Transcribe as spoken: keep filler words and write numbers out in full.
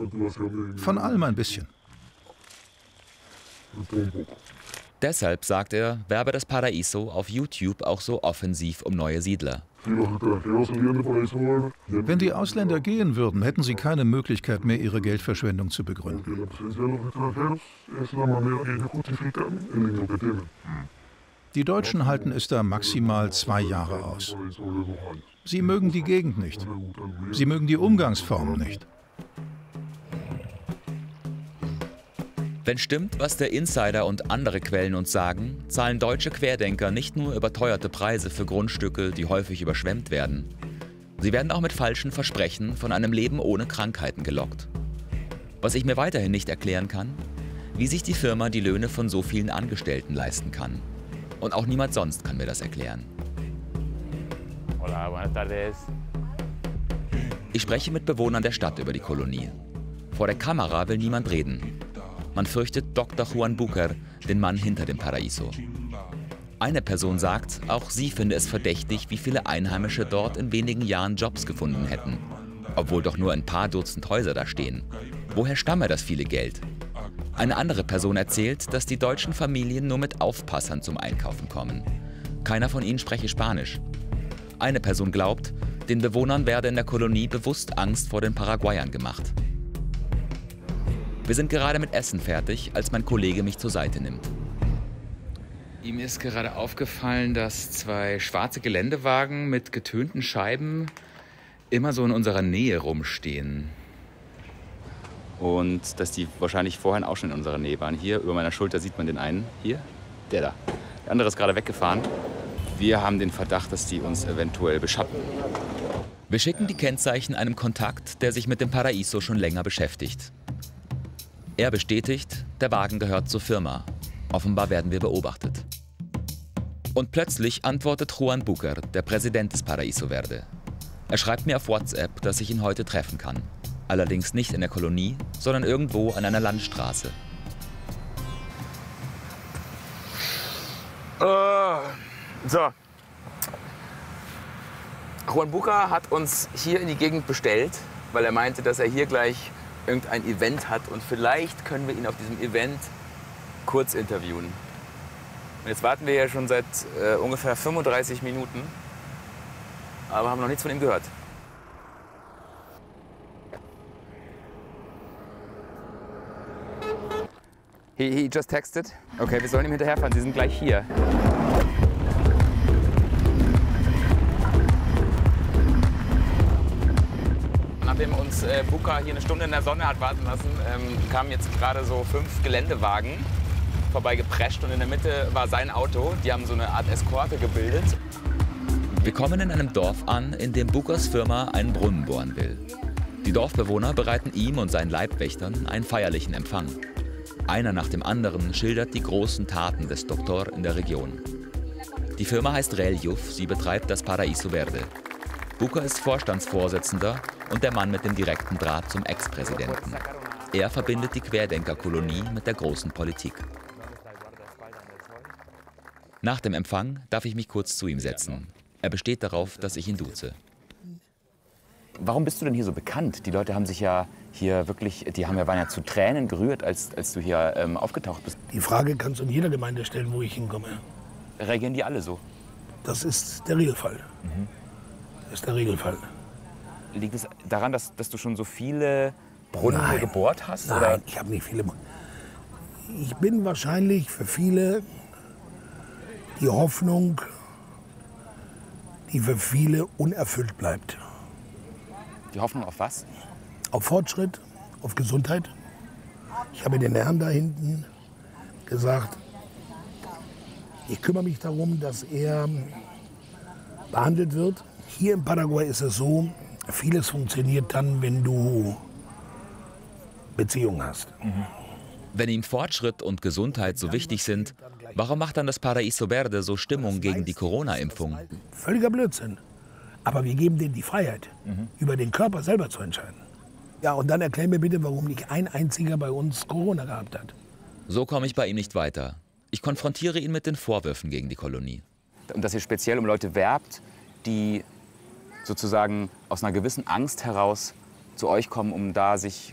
Von allem ein bisschen. Deshalb, sagt er, werbe das Paraíso auf YouTube auch so offensiv um neue Siedler. Wenn die Ausländer gehen würden, hätten sie keine Möglichkeit mehr, ihre Geldverschwendung zu begründen. Die Deutschen halten es da maximal zwei Jahre aus. Sie mögen die Gegend nicht. Sie mögen die Umgangsformen nicht. Wenn stimmt, was der Insider und andere Quellen uns sagen, zahlen deutsche Querdenker nicht nur überteuerte Preise für Grundstücke, die häufig überschwemmt werden. Sie werden auch mit falschen Versprechen von einem Leben ohne Krankheiten gelockt. Was ich mir weiterhin nicht erklären kann, wie sich die Firma die Löhne von so vielen Angestellten leisten kann. Und auch niemand sonst kann mir das erklären. Hola, buenas tardes. Ich spreche mit Bewohnern der Stadt über die Kolonie. Vor der Kamera will niemand reden. Man fürchtet Doktor Juan Bucer, den Mann hinter dem Paraíso. Eine Person sagt, auch sie finde es verdächtig, wie viele Einheimische dort in wenigen Jahren Jobs gefunden hätten. Obwohl doch nur ein paar Dutzend Häuser da stehen. Woher stamme das viele Geld? Eine andere Person erzählt, dass die deutschen Familien nur mit Aufpassern zum Einkaufen kommen. Keiner von ihnen spreche Spanisch. Eine Person glaubt, den Bewohnern werde in der Kolonie bewusst Angst vor den Paraguayern gemacht. Wir sind gerade mit Essen fertig, als mein Kollege mich zur Seite nimmt. Ihm ist gerade aufgefallen, dass zwei schwarze Geländewagen mit getönten Scheiben immer so in unserer Nähe rumstehen. Und dass die wahrscheinlich vorhin auch schon in unserer Nähe waren. Hier über meiner Schulter sieht man den einen. Hier, der da. Der andere ist gerade weggefahren. Wir haben den Verdacht, dass die uns eventuell beschatten. Wir schicken die Kennzeichen einem Kontakt, der sich mit dem Paraíso schon länger beschäftigt. Er bestätigt, der Wagen gehört zur Firma. Offenbar werden wir beobachtet. Und plötzlich antwortet Juan Bucer, der Präsident des Paraíso Verde. Er schreibt mir auf WhatsApp, dass ich ihn heute treffen kann. Allerdings nicht in der Kolonie, sondern irgendwo an einer Landstraße. Uh, so. Juan Bucer hat uns hier in die Gegend bestellt, weil er meinte, dass er hier gleich irgendein Event hat und vielleicht können wir ihn auf diesem Event kurz interviewen. Und jetzt warten wir ja schon seit äh, ungefähr fünfunddreißig Minuten, aber haben noch nichts von ihm gehört. He, he just texted. Okay, wir sollen ihm hinterherfahren, sie sind gleich hier. Nachdem uns äh, Bucer hier eine Stunde in der Sonne hat warten lassen, ähm, kamen jetzt gerade so fünf Geländewagen vorbei geprescht und in der Mitte war sein Auto. Die haben so eine Art Eskorte gebildet. Wir kommen in einem Dorf an, in dem Bucers Firma einen Brunnen bohren will. Die Dorfbewohner bereiten ihm und seinen Leibwächtern einen feierlichen Empfang. Einer nach dem anderen schildert die großen Taten des Doktor in der Region. Die Firma heißt Reljuf, sie betreibt das Paraíso Verde. Bucer ist Vorstandsvorsitzender und der Mann mit dem direkten Draht zum Ex-Präsidenten. Er verbindet die Querdenkerkolonie mit der großen Politik. Nach dem Empfang darf ich mich kurz zu ihm setzen. Er besteht darauf, dass ich ihn duze. Warum bist du denn hier so bekannt? Die Leute haben sich ja hier wirklich, die haben ja, waren ja zu Tränen gerührt, als, als du hier ähm, aufgetaucht bist. Die Frage kannst du in jeder Gemeinde stellen, wo ich hinkomme. Reagieren die alle so? Das ist der Regelfall. Mhm. Das ist der Regelfall. Liegt es daran, dass, dass du schon so viele Brunnen Nein. hier gebohrt hast? Nein, oder? ich habe nicht viele. Ich bin wahrscheinlich für viele die Hoffnung, die für viele unerfüllt bleibt. Die Hoffnung auf was? Auf Fortschritt, auf Gesundheit. Ich habe den Herrn da hinten gesagt, ich kümmere mich darum, dass er behandelt wird. Hier in Paraguay ist es so, vieles funktioniert dann, wenn du Beziehungen hast. Mhm. Wenn ihm Fortschritt und Gesundheit so wichtig sind, warum macht dann das Paraíso Verde so Stimmung gegen die Corona-Impfung? Völliger Blödsinn. Aber wir geben denen die Freiheit, mhm. über den Körper selber zu entscheiden. Ja, und dann erklär mir bitte, warum nicht ein einziger bei uns Corona gehabt hat. So komme ich bei ihm nicht weiter. Ich konfrontiere ihn mit den Vorwürfen gegen die Kolonie. Und dass ihr speziell um Leute werbt, die sozusagen aus einer gewissen Angst heraus zu euch kommen, um da sich